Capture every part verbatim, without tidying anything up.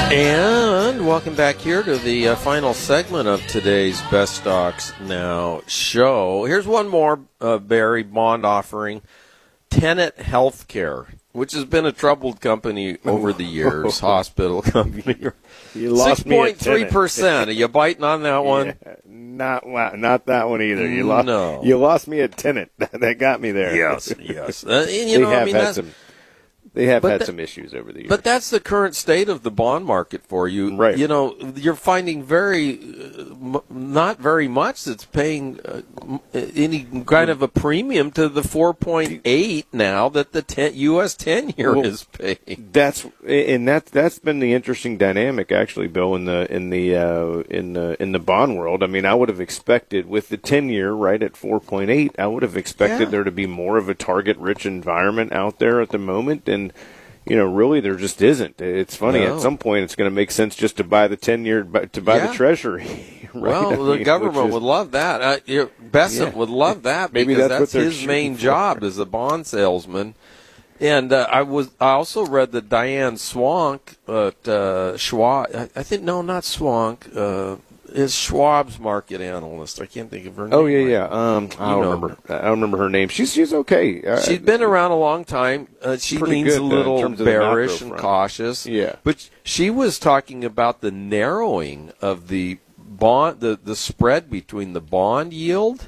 And welcome back here to the uh, final segment of today's Best Stocks Now show. Here's one more, uh, Barry, bond offering. Tenet Healthcare, which has been a troubled company over the years, hospital company. You lost me at six point three percent. Are you biting on that one? Yeah, not not that one either. You lost, no. you lost me at Tenet. That got me there. Yes, yes. Uh, you they know, have I mean, had that's, some. They have had that, some issues over the years. But that's the current state of the bond market for you. Right. You know, you're finding very, uh, m- not very much that's paying uh, m- any kind of a premium to the four point eight now that the ten, U S ten-year well, is paying. That's and that that's been the interesting dynamic, actually, Bill, in the in the uh, in the in the bond world. I mean, I would have expected with the ten-year right at four point eight, I would have expected Yeah. there to be more of a target-rich environment out there at the moment, and you know, really, there just isn't. It's funny. No. At some point, it's going to make sense just to buy the ten-year, to buy Yeah. the Treasury. Right? Well, I the mean, government is, would love that. Uh, you- Bessent Yeah. would love that Maybe because that's what that's, they're his main shooting for. job as a bond salesman. And uh, I was I also read that Diane Swank at uh, Schwab. I, I think no, not Swank. Uh, is Schwab's market analyst. I can't think of her name. Oh yeah, right. yeah. Um, I don't know remember. I don't remember her name. She's she's okay. Uh, She's been around a long time. Uh, she Pretty leans good, a uh, in little terms of the bearish macro and front. cautious. Yeah. But she was talking about the narrowing of the bond, the, the spread between the bond yield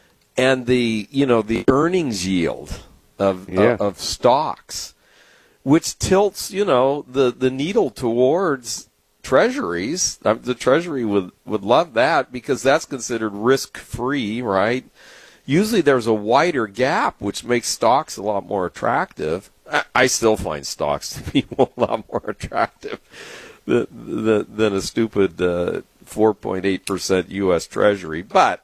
and the you know the earnings yield of Yeah. of, of stocks, which tilts you know the, the needle towards treasuries. Uh, the Treasury would, would love that because that's considered risk-free, right? Usually there's a wider gap, which makes stocks a lot more attractive. I, I still find stocks to be a lot more attractive than, than, than a stupid uh, four point eight percent U S Treasury. But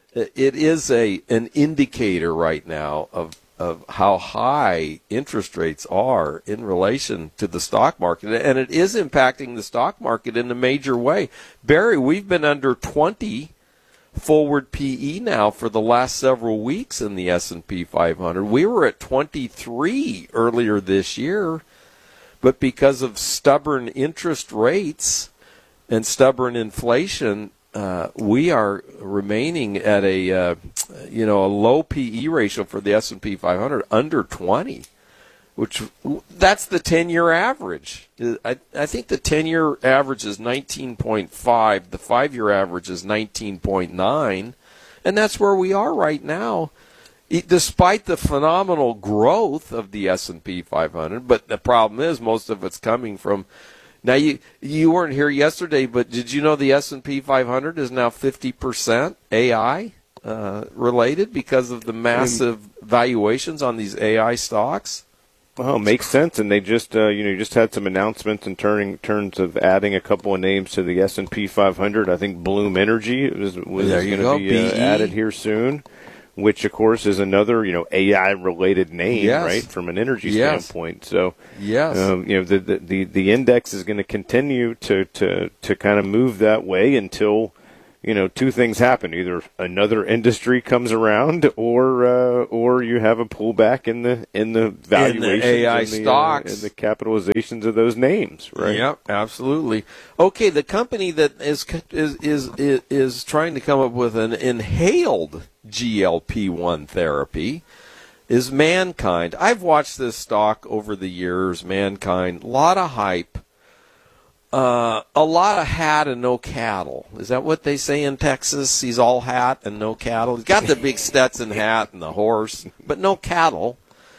it is a an indicator right now of of how high interest rates are in relation to the stock market, and it is impacting the stock market in a major way. Barry, we've been under twenty forward P E now for the last several weeks in the S and P five hundred. We were at twenty-three earlier this year, but because of stubborn interest rates and stubborn inflation, Uh, we are remaining at a uh, you know a low P E ratio for the S and P five hundred, under twenty, which that's the ten-year average. I, I think the ten-year average is nineteen point five. The five-year average is nineteen point nine, and that's where we are right now, despite the phenomenal growth of the S and P five hundred. But the problem is most of it's coming from. Now, you you weren't here yesterday, but did you know the S and P five hundred is now fifty percent A I uh, related because of the massive valuations on these A I stocks? Well, it makes sense, and they just uh, you know just had some announcements in turning terms of adding a couple of names to the S and P five hundred. I think Bloom Energy was was going to be uh, added here soon, which of course is another you know A I related name, yes. right, from an energy yes. standpoint. So yes, um, you know the, the the the index is going to continue to to to kind of move that way until you know two things happen: either another industry comes around, or uh, or you have a pullback in the in the valuations, in the A I and the, stocks, uh, and the capitalizations of those names, right? Yep, absolutely. Okay, the company that is is is is, is trying to come up with an inhaled G L P one therapy is Mankind. I've watched this stock over the years, Mankind, a lot of hype, uh, a lot of hat and no cattle. Is that what they say in Texas? He's all hat and no cattle. He's got the big Stetson hat and the horse, but no cattle.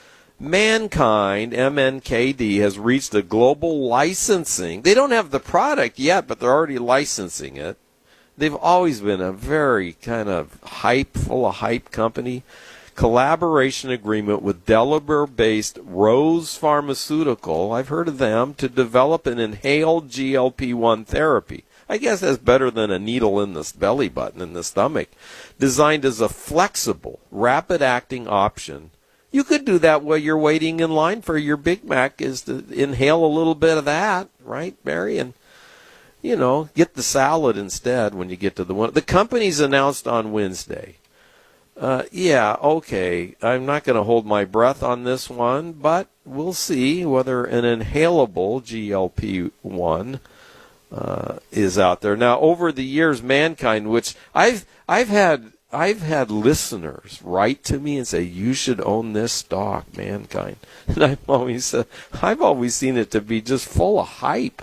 Mankind, M N K D, has reached a global licensing. They don't have the product yet, but they're already licensing it. They've always been a very kind of hype, full of hype company. Collaboration agreement with Delaware-based Rose Pharmaceutical, I've heard of them, to develop an inhaled G L P one therapy. I guess that's better than a needle in the belly button, in the stomach. Designed as a flexible, rapid-acting option. You could do that while you're waiting in line for your Big Mac, is to inhale a little bit of that, right, Barry? And you know, get the salad instead when you get to the one. The company's announced on Wednesday Uh, yeah, okay. I'm not going to hold my breath on this one, but we'll see whether an inhalable G L P one uh, is out there. Now, over the years, Mankind, which I've I've had I've had listeners write to me and say, you should own this stock, Mankind. And I've always uh, I've always seen it to be just full of hype.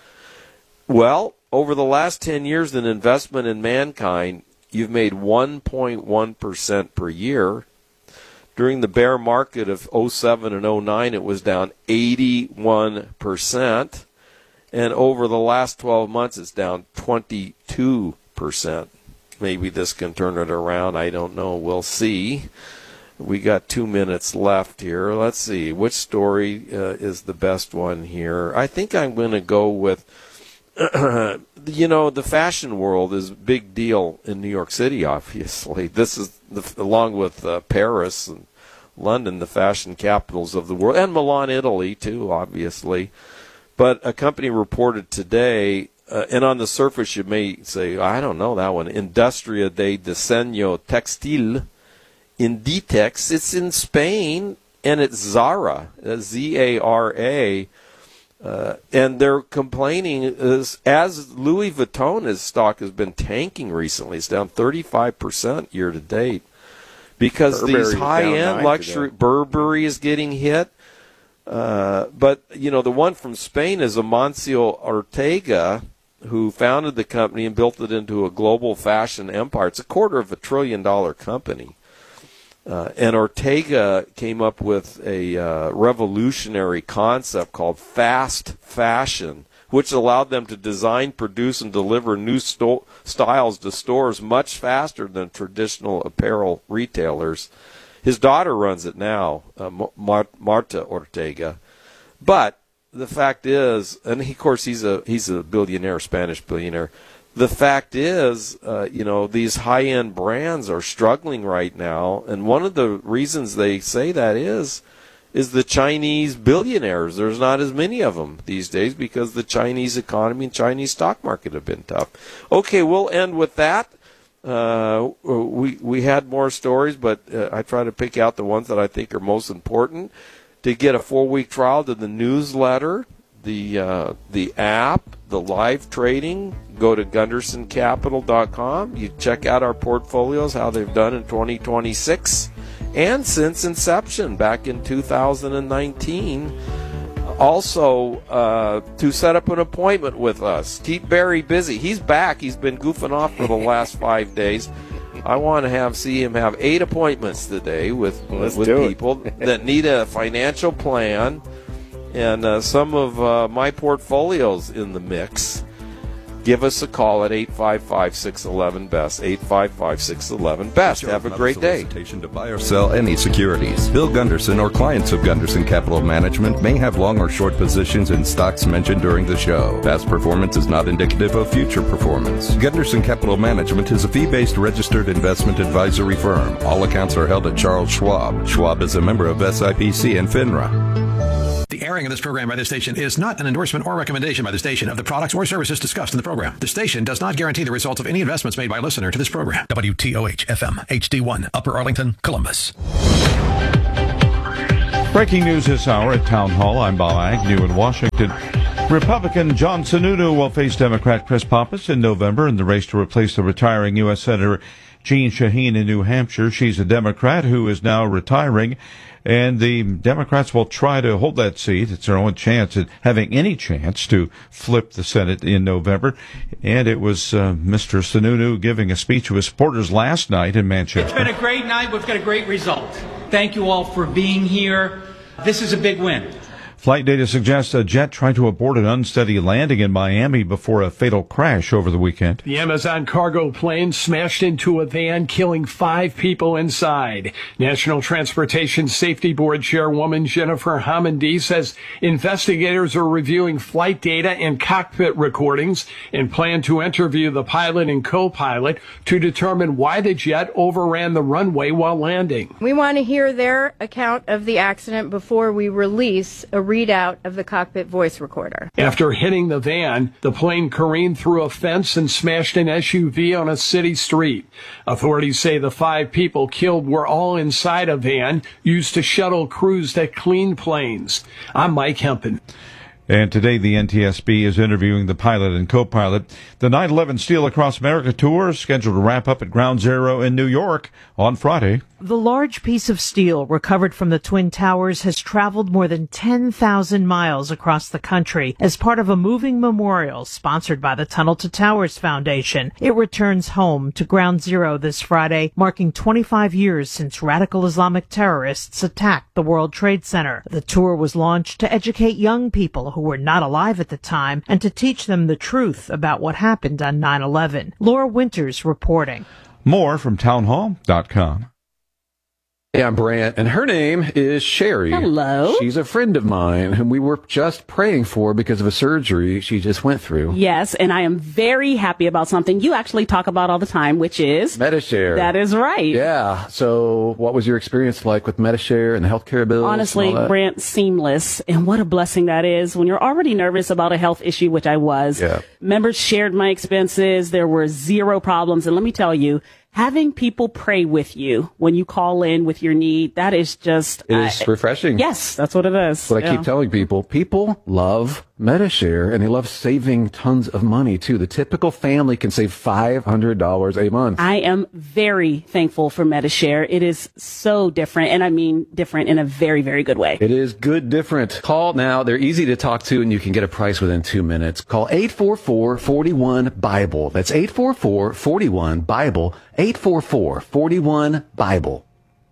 Well, over the last ten years, an investment in Mankind, you've made one point one percent per year. During the bear market of oh seven and oh nine, it was down eighty-one percent. And over the last twelve months, it's down twenty-two percent. Maybe this can turn it around. I don't know. We'll see. We got two minutes left here. Let's see. Which story uh, is the best one here? I think I'm going to go with, you know, the fashion world is a big deal in New York City, obviously. This is, the, along with uh, Paris and London, the fashion capitals of the world, and Milan, Italy, too, obviously. But a company reported today, uh, and on the surface you may say, I don't know that one, Industria de Diseño Textil, Inditex. It's in Spain, and it's Zara, Z A R A. Uh, and they're complaining, as, as Louis Vuitton's stock has been tanking recently. It's down thirty-five percent year to date. Because Burberry these high-end luxury, today. Burberry is getting hit. Uh, but, you know, the one from Spain is Amancio Ortega, who founded the company and built it into a global fashion empire. It's a quarter of a trillion dollar company. Uh, and Ortega came up with a uh, revolutionary concept called fast fashion, which allowed them to design, produce, and deliver new sto- styles to stores much faster than traditional apparel retailers. His daughter runs it now, uh, Mar- Marta Ortega. But the fact is, and he, of course he's a he's a billionaire, Spanish billionaire. The fact is, uh, you know, these high-end brands are struggling right now, and one of the reasons they say that is, is the Chinese billionaires. There's not as many of them these days because the Chinese economy and Chinese stock market have been tough. Okay, we'll end with that. Uh, we we had more stories, but uh, I try to pick out the ones that I think are most important. To get a four-week trial to the newsletter, the uh, the app, the live trading, go to Gunderson Capital dot com. You check out our portfolios, how they've done in twenty twenty-six, and since inception back in two thousand nineteen. Also, uh, to set up an appointment with us. Keep Barry busy. He's back. He's been goofing off for the last five days. I want to have see him have eight appointments today with, with people that need a financial plan, and uh, some of uh, my portfolios in the mix. Give us a call at eight five five, six one one, B E S T, eight five five, six one one, B E S T. Have a great day. To buy or sell any securities. Bill Gunderson or clients of Gunderson Capital Management may have long or short positions in stocks mentioned during the show. Past performance is not indicative of future performance. Gunderson Capital Management is a fee-based registered investment advisory firm. All accounts are held at Charles Schwab. Schwab is a member of S I P C and FINRA. The airing of this program by the station is not an endorsement or recommendation by the station of the products or services discussed in the program. The station does not guarantee the results of any investments made by a listener to this program. W T O H F M H D one, Upper Arlington, Columbus. Breaking news this hour at Town Hall. I'm Bob Agnew in Washington. Republican John Sununu will face Democrat Chris Pappas in November in the race to replace the retiring U S Senator Jeanne Shaheen in New Hampshire. She's a Democrat who is now retiring, and the Democrats will try to hold that seat. It's their only chance at having any chance to flip the Senate in November. And it was uh, Mister Sununu giving a speech to his supporters last night in Manchester. It's been a great night. We've got a great result. Thank you all for being here. This is a big win. Flight data suggests a jet tried to abort an unsteady landing in Miami before a fatal crash over the weekend. The Amazon cargo plane smashed into a van, killing five people inside. National Transportation Safety Board Chairwoman Jennifer Homendy says investigators are reviewing flight data and cockpit recordings and plan to interview the pilot and co-pilot to determine why the jet overran the runway while landing. We want to hear their account of the accident before we release a readout of the cockpit voice recorder. After hitting the van, the plane careened through a fence and smashed an S U V on a city street. Authorities say the five people killed were all inside a van used to shuttle crews that clean planes. I'm Mike Hempen. And today, the N T S B is interviewing the pilot and co-pilot. The nine eleven Steel Across America tour is scheduled to wrap up at Ground Zero in New York on Friday. The large piece of steel recovered from the Twin Towers has traveled more than ten thousand miles across the country as part of a moving memorial sponsored by the Tunnel to Towers Foundation. It returns home to Ground Zero this Friday, marking twenty-five years since radical Islamic terrorists attacked the World Trade Center. The tour was launched to educate young people who were not alive at the time and to teach them the truth about what happened on nine eleven. Laura Winters reporting. More from townhall dot com. Hey, I'm Brant, and her name is Sherry. Hello. She's a friend of mine whom we were just praying for because of a surgery she just went through. Yes, and I am very happy about something you actually talk about all the time, which is Medi-Share. That is right. Yeah. So what was your experience like with Medi-Share and the healthcare bills? Honestly, Brant, seamless. And what a blessing that is when you're already nervous about a health issue, which I was. Yeah. Members shared my expenses. There were zero problems. And let me tell you, having people pray with you when you call in with your need, that is just... It is uh, refreshing. Yes, that's what it is. What yeah. I keep telling people, people love Medi-Share, and they love saving tons of money, too. The typical family can save five hundred dollars a month. I am very thankful for Medi-Share. It is so different, and I mean different in a very, very good way. It is good different. Call now. They're easy to talk to, and you can get a price within two minutes. Call eight four four, four one, BIBLE. That's eight four four, four one, BIBLE. eight four four, four one, BIBLE.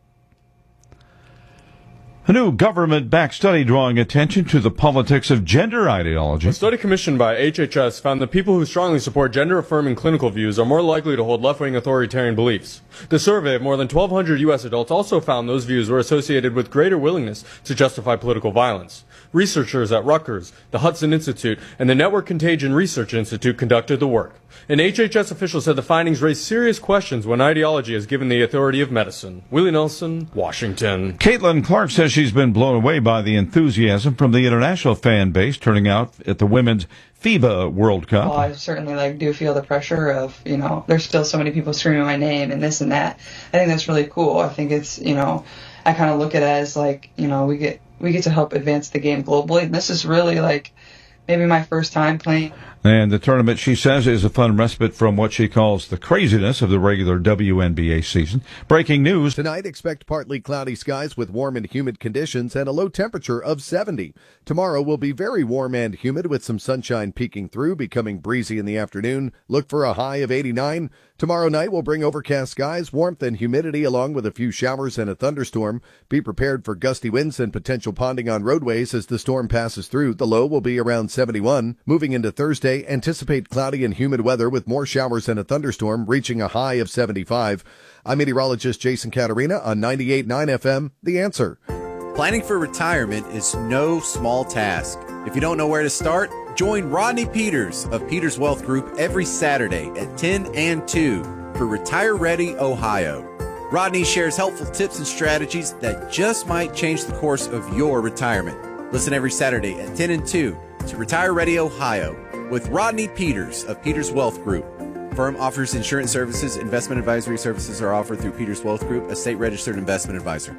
A new government-backed study drawing attention to the politics of gender ideology. A study commissioned by H H S found that people who strongly support gender-affirming clinical views are more likely to hold left-wing authoritarian beliefs. The survey of more than twelve hundred U S adults also found those views were associated with greater willingness to justify political violence. Researchers at Rutgers, the Hudson Institute, and the Network Contagion Research Institute conducted the work. An H H S official said the findings raise serious questions when ideology is given the authority of medicine. Willie Nelson, Washington. Caitlin Clark says she's been blown away by the enthusiasm from the international fan base turning out at the Women's FIBA World Cup. Well, I certainly like do feel the pressure of, you know, there's still so many people screaming my name and this and that. I think that's really cool. I think it's, you know, I kind of look at it as like, you know, we get we get to help advance the game globally. And this is really like maybe my first time playing. And the tournament, she says, is a fun respite from what she calls the craziness of the regular W N B A season. Breaking news. Tonight, expect partly cloudy skies with warm and humid conditions and a low temperature of seventy. Tomorrow will be very warm and humid with some sunshine peeking through, becoming breezy in the afternoon. Look for a high of eighty-nine. Tomorrow night will bring overcast skies, warmth and humidity along with a few showers and a thunderstorm. Be prepared for gusty winds and potential ponding on roadways as the storm passes through. The low will be around seventy-one. Moving into Thursday, anticipate cloudy and humid weather with more showers and a thunderstorm, reaching a high of seventy-five. I'm meteorologist Jason Caterina on ninety-eight point nine F M, The Answer. Planning for retirement is no small task. If you don't know where to start, join Rodney Peters of Peters Wealth Group every Saturday at ten and two for Retire Ready Ohio. Rodney shares helpful tips and strategies that just might change the course of your retirement. Listen every Saturday at ten and two to Retire Ready Ohio with Rodney Peters of Peters Wealth Group. Firm offers insurance services. Investment advisory services are offered through Peters Wealth Group, a state-registered investment advisor.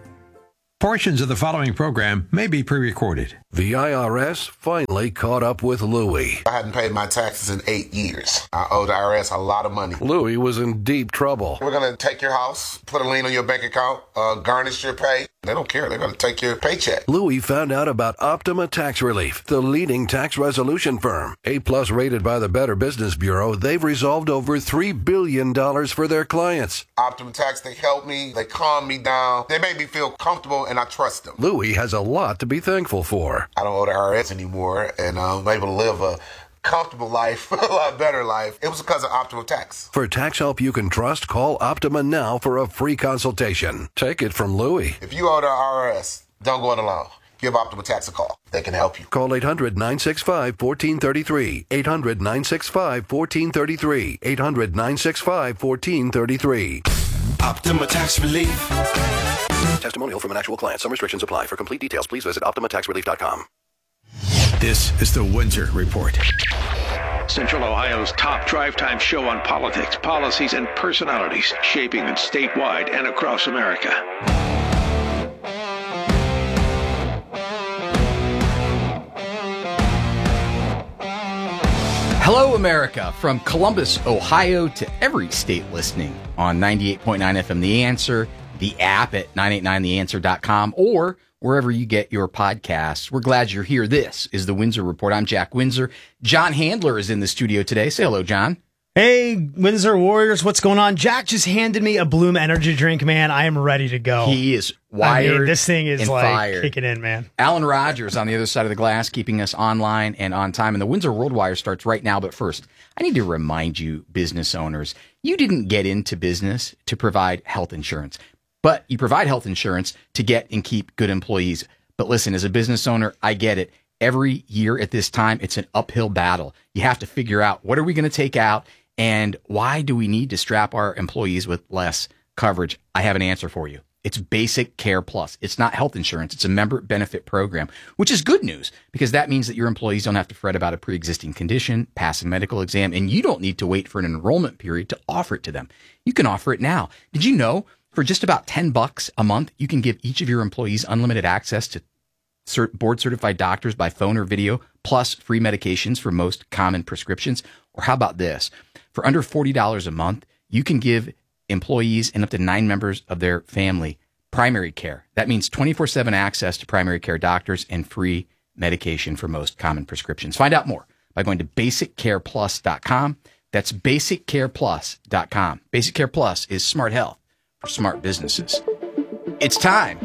Portions of the following program may be pre-recorded. The I R S finally caught up with Louie. I hadn't paid my taxes in eight years. I owed the I R S a lot of money. Louie was in deep trouble. We're going to take your house, put a lien on your bank account, uh, garnish your pay. They don't care. They're going to take your paycheck. Louie found out about Optima Tax Relief, the leading tax resolution firm. A-plus rated by the Better Business Bureau, they've resolved over three billion dollars for their clients. Optima Tax, they helped me. They calmed me down. They made me feel comfortable, and I trust them. Louie has a lot to be thankful for. I don't owe the I R S anymore, and I'm able to live a comfortable life, a lot better life. It was because of Optima Tax. For tax help you can trust, call Optima now for a free consultation. Take it from Louie. If you owe the I R S, don't go it alone. Give Optima Tax a call. They can help you. Call eight hundred, nine six five, one four three three. eight hundred, nine six five, one four three three. eight hundred, nine six five, one four three three. Optima Tax Relief. Testimonial from an actual client. Some restrictions apply. For complete details, please visit Optima Tax Relief dot com. This is the Windsor Report. Central Ohio's top drive time show on politics, policies, and personalities shaping it statewide and across America. Hello, America. From Columbus, Ohio to every state listening on ninety-eight point nine F M The Answer, the app at nine eighty-nine the answer dot com, or wherever you get your podcasts. We're glad you're here. This is the Windsor Report. I'm Jack Windsor. John Handler is in the studio today. Say hello, John. Hey, Windsor Warriors, what's going on? Jack just handed me a Bloom energy drink, man. I am ready to go. He is wired. I mean, this thing is and like fired. kicking in, man. Alan Rogers on the other side of the glass, keeping us online and on time. And the Windsor World Wire starts right now. But first, I need to remind you, business owners, you didn't get into business to provide health insurance, but you provide health insurance to get and keep good employees. But listen, as a business owner, I get it. Every year at this time, it's an uphill battle. You have to figure out, what are we going to take out? And why do we need to strap our employees with less coverage? I have an answer for you. It's Basic Care Plus. It's not health insurance. It's a member benefit program, which is good news because that means that your employees don't have to fret about a pre-existing condition, pass a medical exam, and you don't need to wait for an enrollment period to offer it to them. You can offer it now. Did you know for just about ten bucks a month, you can give each of your employees unlimited access to cert- board-certified doctors by phone or video, plus free medications for most common prescriptions? Or how about this? For under forty dollars a month, you can give employees and up to nine members of their family primary care. That means twenty-four seven access to primary care doctors and free medication for most common prescriptions. Find out more by going to basic care plus dot com. That's basic care plus dot com. Basic Care Plus is smart health for smart businesses. It's time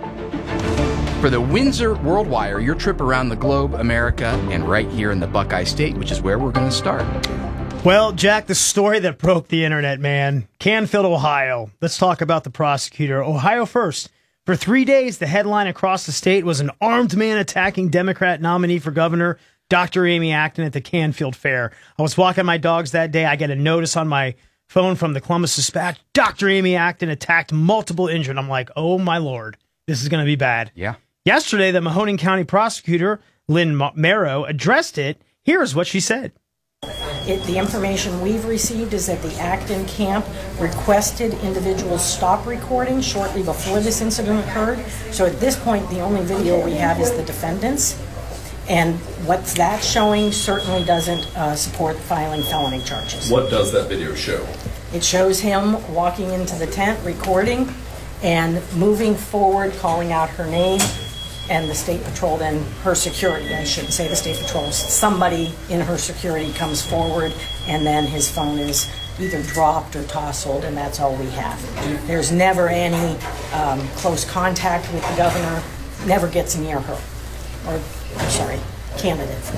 for the Windsor World Wire, your trip around the globe, America, and right here in the Buckeye State, which is where we're going to start. Well, Jack, the story that broke the internet, man. Canfield, Ohio. Let's talk about the prosecutor. Ohio first. For three days, the headline across the state was an armed man attacking Democrat nominee for governor, Doctor Amy Acton, at the Canfield Fair. I was walking my dogs that day. I get a notice on my phone from the Columbus Dispatch. Doctor Amy Acton attacked, multiple injured. I'm like, oh, my Lord. This is going to be bad. Yeah. Yesterday, the Mahoning County prosecutor, Lynn Marrow, addressed it. Here's what she said. It, the information we've received is that the Acton camp requested individuals stop recording shortly before this incident occurred. So at this point, the only video we have is the defendants. And what that's showing certainly doesn't uh, support filing felony charges. What does that video show? It shows him walking into the tent, recording, and moving forward, calling out her name. And the State Patrol, then her security, I shouldn't say the State Patrol, somebody in her security comes forward, and then his phone is either dropped or tousled, and that's all we have. There's never any um, close contact with the governor, never gets near her, or, I'm sorry, candidate for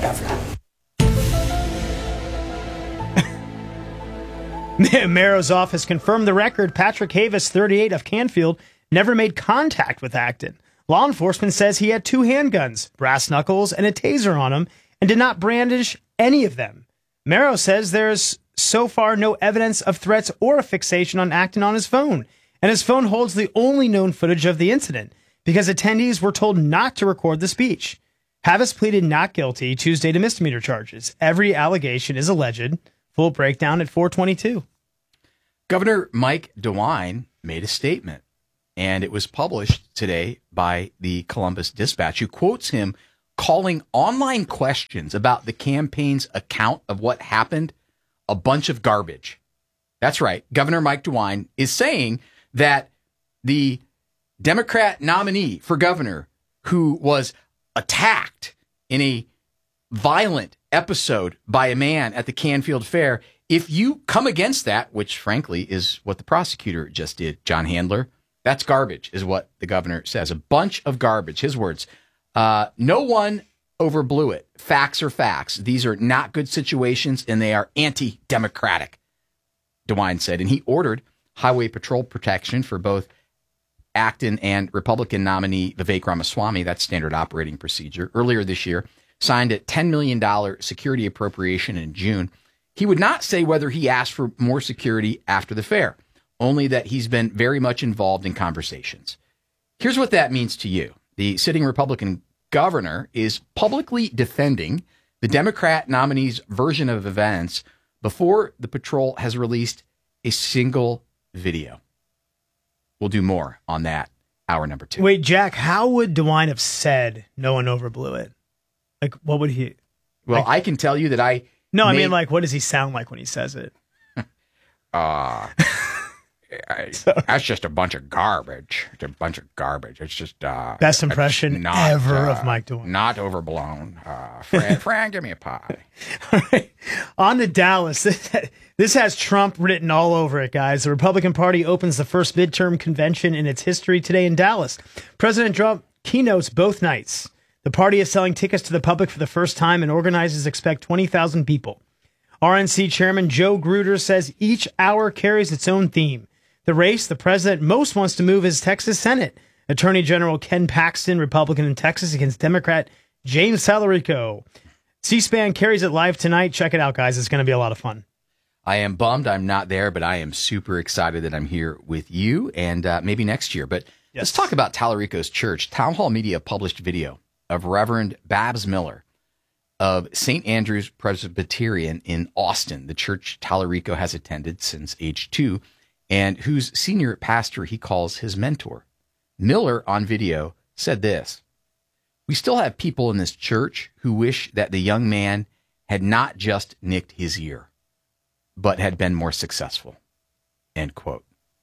governor. Marrow's office confirmed the record. Patrick Havis, thirty-eight, of Canfield, never made contact with Acton. Law enforcement says he had two handguns, brass knuckles, and a taser on him, and did not brandish any of them. Marrow says there's so far no evidence of threats or a fixation on Acton on his phone, and his phone holds the only known footage of the incident, because attendees were told not to record the speech. Havis pleaded not guilty Tuesday to misdemeanor charges. Every allegation is alleged. Full breakdown at four twenty-two. Governor Mike DeWine made a statement, and it was published today by the Columbus Dispatch, who quotes him calling online questions about the campaign's account of what happened a bunch of garbage. That's right. Governor Mike DeWine is saying that the Democrat nominee for governor, who was attacked in a violent episode by a man at the Canfield Fair, if you come against that, which frankly is what the prosecutor just did, John Handler, that's garbage, is what the governor says. A bunch of garbage. His words. Uh, no one overblew it. Facts are facts. These are not good situations, and they are anti-democratic, DeWine said. And he ordered highway patrol protection for both Acton and Republican nominee Vivek Ramaswamy. That's standard operating procedure. Earlier this year, signed a ten million dollars security appropriation in June. He would not say whether he asked for more security after the fair, only that he's been very much involved in conversations. Here's what that means to you. The sitting Republican governor is publicly defending the Democrat nominee's version of events before the patrol has released a single video. We'll do more on that hour number two. Wait, Jack, how would DeWine have said no one overblew it? Like, what would he... Well, like, I can tell you that I... No, I made, mean, like, what does he sound like when he says it? Uh, I, that's just a bunch of garbage. It's a bunch of garbage. It's just... Uh, Best impression not, ever uh, of Mike DeWine. Not overblown. Uh, Fran, Fran, give me a pie. All right. On to Dallas. This has Trump written all over it, guys. The Republican Party opens the first midterm convention in its history today in Dallas. President Trump keynotes both nights. The party is selling tickets to the public for the first time, and organizers expect twenty thousand people. R N C Chairman Joe Gruder says each hour carries its own theme. The race the president most wants to move is Texas Senate. Attorney General Ken Paxton, Republican in Texas, against Democrat James Talarico. C-SPAN carries it live tonight. Check it out, guys. It's going to be a lot of fun. I am bummed I'm not there, but I am super excited that I'm here with you, and uh, maybe next year. But yes. Let's talk about Talarico's church. Town Hall Media published video of Reverend Babs Miller of Saint Andrew's Presbyterian in Austin, the church Talarico has attended since age two, and whose senior pastor he calls his mentor. Miller, on video, said this: "We still have people in this church who wish that the young man had not just nicked his ear, but had been more successful." End quote.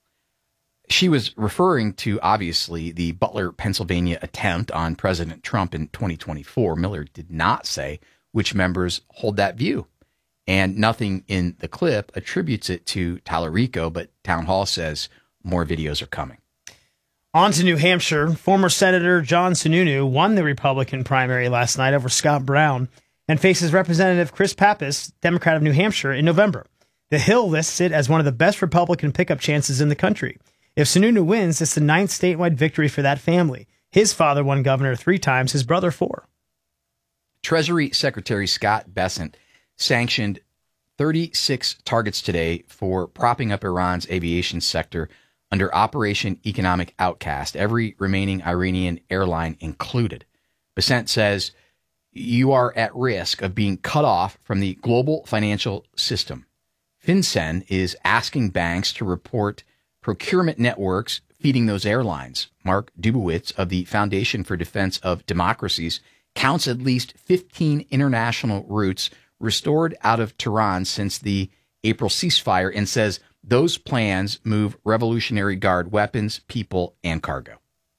She was referring to, obviously, the Butler, Pennsylvania attempt on President Trump in twenty twenty-four. Miller did not say which members hold that view, and nothing in the clip attributes it to Talarico, but Town Hall says more videos are coming. On to New Hampshire. Former Senator John Sununu won the Republican primary last night over Scott Brown and faces Representative Chris Pappas, Democrat of New Hampshire, in November. The Hill lists it as one of the best Republican pickup chances in the country. If Sununu wins, it's the ninth statewide victory for that family. His father won governor three times, his brother four. Treasury Secretary Scott Bessent sanctioned thirty-six targets today for propping up Iran's aviation sector under Operation Economic Outcast, every remaining Iranian airline included. Bessent says, "You are at risk of being cut off from the global financial system. FinCEN is asking banks to report procurement networks feeding those airlines." Mark Dubowitz of the Foundation for Defense of Democracies counts at least fifteen international routes restored out of Tehran since the April ceasefire and says those plans move Revolutionary Guard weapons, people, and cargo.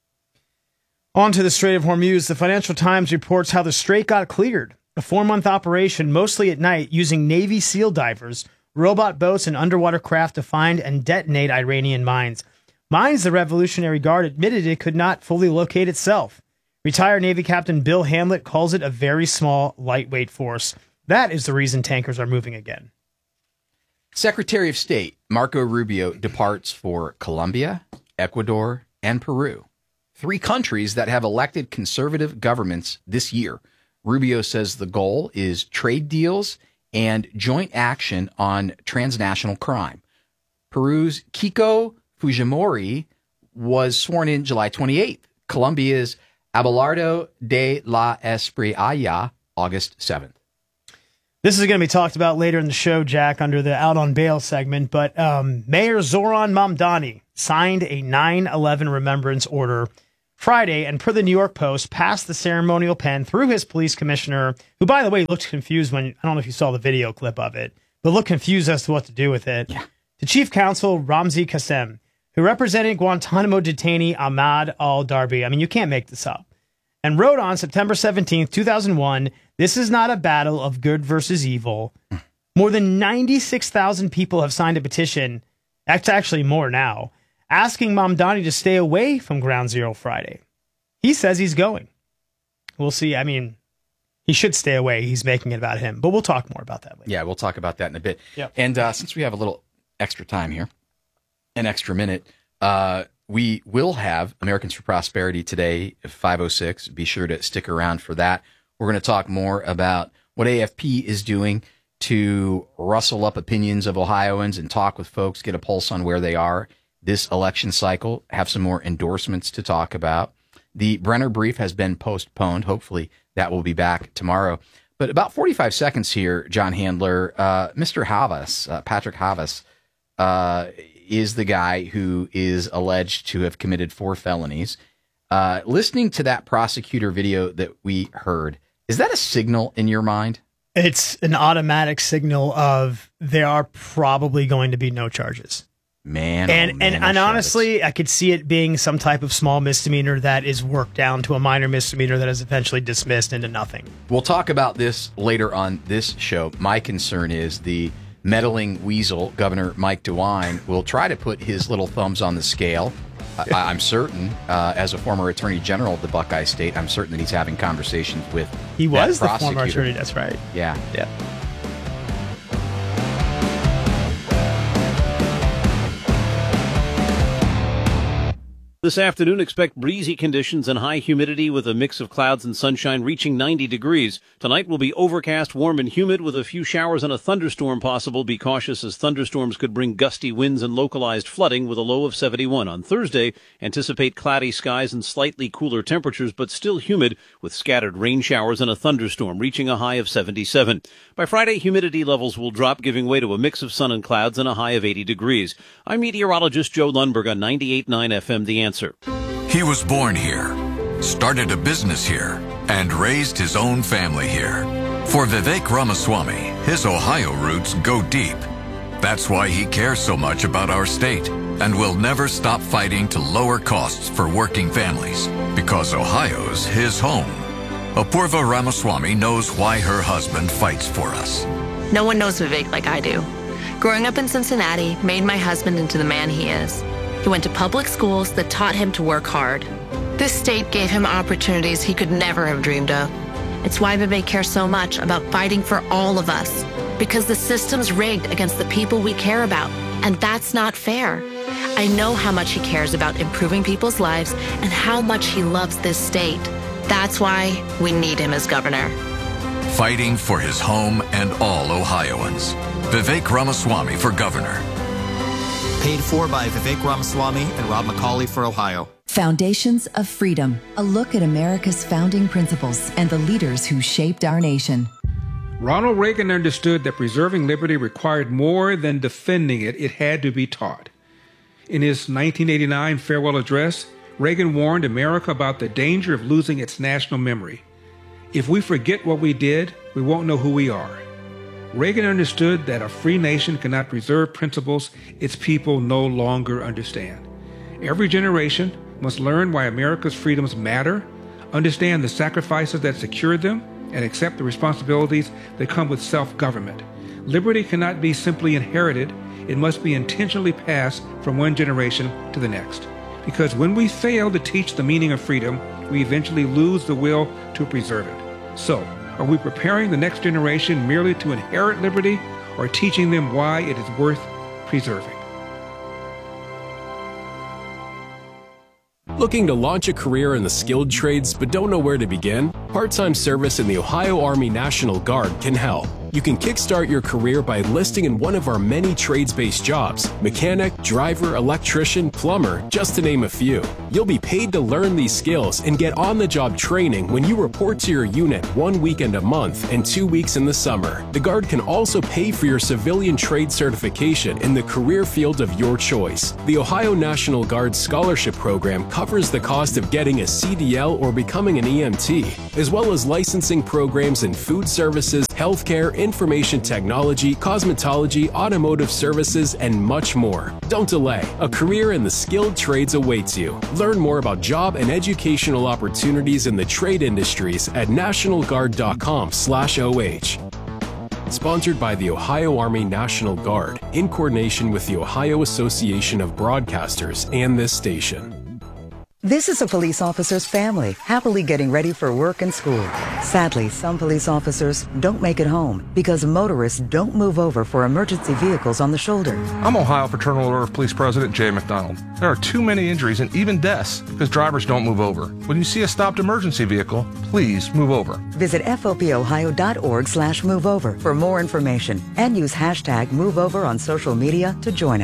On to the Strait of Hormuz. The Financial Times reports how the strait got cleared. A four-month operation, mostly at night, using Navy SEAL divers, robot boats, and underwater craft to find and detonate Iranian mines. Mines the Revolutionary Guard admitted it could not fully locate itself. Retired Navy Captain Bill Hamlet calls it a very small, lightweight force. That is the reason tankers are moving again. Secretary of State Marco Rubio departs for Colombia, Ecuador, and Peru, three countries that have elected conservative governments this year. Rubio says the goal is trade deals and joint action on transnational crime. Peru's Kiko Fujimori was sworn in July twenty-eighth. Colombia's Abelardo de la Espriella, August seventh. This is going to be talked about later in the show, Jack, under the Out on Bail segment, but um, Mayor Zoran Mamdani signed a nine eleven remembrance order Friday, and per the New York Post, passed the ceremonial pen through his police commissioner, who, by the way, looked confused when, I don't know if you saw the video clip of it, but looked confused as to what to do with it, yeah. to Chief Counsel Ramzi Qassem, who represented Guantanamo detainee Ahmad al-Darbi. I mean, you can't make this up. And wrote on September seventeenth, two thousand one, "This is not a battle of good versus evil." More than ninety-six thousand people have signed a petition, that's actually more now, asking Mamdani to stay away from Ground Zero Friday. He says he's going. We'll see. I mean, he should stay away. He's making it about him. But we'll talk more about that later. Yeah, we'll talk about that in a bit. Yep. And uh, since we have a little extra time here, an extra minute, uh, we will have Americans for Prosperity today at five oh six. Be sure to stick around for that. We're going to talk more about what A F P is doing to rustle up opinions of Ohioans and talk with folks, get a pulse on where they are. this election cycle, have some more endorsements to talk about. The Brenner brief has been postponed. Hopefully that will be back tomorrow. But about forty-five seconds here, John Handler, uh, Mister Havas, uh, Patrick Havas, uh, is the guy who is alleged to have committed four felonies. Uh, listening to that prosecutor video that we heard, is that a signal in your mind? It's an automatic signal of there are probably going to be no charges. Man, and oh man, and, and honestly, I could see it being some type of small misdemeanor that is worked down to a minor misdemeanor that is eventually dismissed into nothing. We'll talk about this later on this show. My concern is the meddling weasel, Governor Mike DeWine, will try to put his little thumbs on the scale. I, I'm certain, uh, as a former Attorney General of the Buckeye State, I'm certain that he's having conversations with He was that the former attorney, that's right. Yeah. Yeah. This afternoon, expect breezy conditions and high humidity with a mix of clouds and sunshine reaching ninety degrees. Tonight will be overcast, warm, and humid with a few showers and a thunderstorm possible. Be cautious as thunderstorms could bring gusty winds and localized flooding with a low of seventy-one. On Thursday, anticipate cloudy skies and slightly cooler temperatures, but still humid with scattered rain showers and a thunderstorm reaching a high of seventy-seven. By Friday, humidity levels will drop, giving way to a mix of sun and clouds and a high of eighty degrees. I'm meteorologist Joe Lundberg on ninety-eight point nine F M The Answer. He was born here, started a business here, and raised his own family here. For Vivek Ramaswamy, his Ohio roots go deep. That's why he cares so much about our state and will never stop fighting to lower costs for working families, because Ohio's his home. Apurva Ramaswamy knows why her husband fights for us. No one knows Vivek like I do. Growing up in Cincinnati made my husband into the man he is. He went to public schools that taught him to work hard. This state gave him opportunities he could never have dreamed of. It's why Vivek cares so much about fighting for all of us, because the system's rigged against the people we care about, and that's not fair. I know how much he cares about improving people's lives and how much he loves this state. That's why we need him as governor. Fighting for his home and all Ohioans. Vivek Ramaswamy for governor. Paid for by Vivek Ramaswamy and Rob McCauley for Ohio. Foundations of Freedom, a look at America's founding principles and the leaders who shaped our nation. Ronald Reagan understood that preserving liberty required more than defending it, it had to be taught. In his nineteen eighty-nine farewell address, Reagan warned America about the danger of losing its national memory. If we forget what we did, we won't know who we are. Reagan understood that a free nation cannot preserve principles its people no longer understand. Every generation must learn why America's freedoms matter, understand the sacrifices that secured them, and accept the responsibilities that come with self-government. Liberty cannot be simply inherited. It must be intentionally passed from one generation to the next. Because when we fail to teach the meaning of freedom, we eventually lose the will to preserve it. So, are we preparing the next generation merely to inherit liberty, or teaching them why it is worth preserving? Looking to launch a career in the skilled trades but don't know where to begin? Part-time service in the Ohio Army National Guard can help. You can kickstart your career by enlisting in one of our many trades-based jobs: mechanic, driver, electrician, plumber, just to name a few. You'll be paid to learn these skills and get on-the-job training when you report to your unit one weekend a month and two weeks in the summer. The Guard can also pay for your civilian trade certification in the career field of your choice. The Ohio National Guard Scholarship Program covers the cost of getting a C D L or becoming an E M T, as well as licensing programs in food services, healthcare, information technology, cosmetology, automotive services, and much more. Don't delay. A career in the skilled trades awaits you. Learn more about job and educational opportunities in the trade industries at national guard dot com slash O H. Sponsored by the Ohio Army National Guard, in coordination with the Ohio Association of Broadcasters and this station. This is a police officer's family, happily getting ready for work and school. Sadly, some police officers don't make it home because motorists don't move over for emergency vehicles on the shoulder. I'm Ohio Fraternal Order of Police President Jay McDonald. There are too many injuries and even deaths because drivers don't move over. When you see a stopped emergency vehicle, please move over. Visit F O P ohio dot org slash move over for more information and use hashtag MoveOver on social media to join us.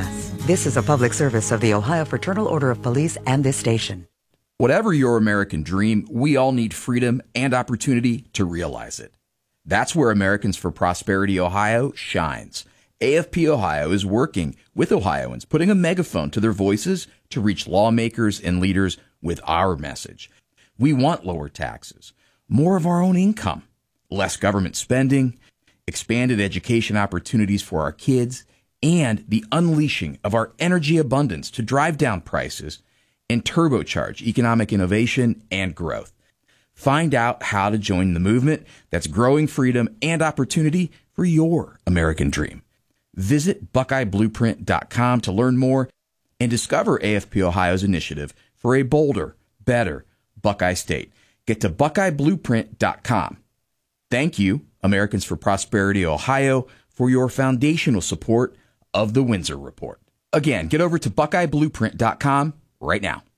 This is a public service of the Ohio Fraternal Order of Police and this station. Whatever your American dream, we all need freedom and opportunity to realize it. That's where Americans for Prosperity Ohio shines. A F P Ohio is working with Ohioans, putting a megaphone to their voices to reach lawmakers and leaders with our message. We want lower taxes, more of our own income, less government spending, expanded education opportunities for our kids, and the unleashing of our energy abundance to drive down prices and turbocharge economic innovation and growth. Find out how to join the movement that's growing freedom and opportunity for your American dream. Visit Buckeye Blueprint dot com to learn more and discover A F P Ohio's initiative for a bolder, better Buckeye State. Get to Buckeye Blueprint dot com. Thank you, Americans for Prosperity Ohio, for your foundational support of the Windsor Report. Again, get over to Buckeye Blueprint dot com right now.